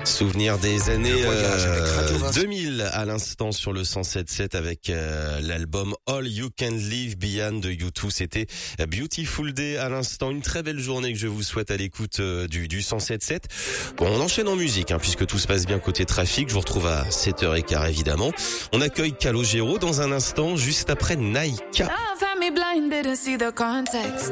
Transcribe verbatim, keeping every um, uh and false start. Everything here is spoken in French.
Souvenir des années voyage avec euh, Radio Vincent. deux mille à l'instant sur le cent sept sept avec euh, l'album All You Can Leave Behind de U deux. C'était Beautiful Day à l'instant. Une très belle journée que je vous souhaite à l'écoute euh, du, du cent sept sept. Bon, on enchaîne en musique hein, puisque tout se passe bien côté trafic. Je vous retrouve à sept heures quinze évidemment. On accueille Calogero dans un instant juste après Naika. Love had me blind, didn't see the context.